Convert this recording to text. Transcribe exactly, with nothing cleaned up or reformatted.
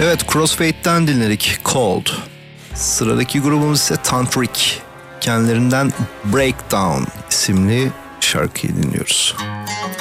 Evet, Crossfade'den dinledik Cold. Sıradaki grubumuz ise Tantric. Kendilerinden Breakdown isimli şarkıyı dinliyoruz.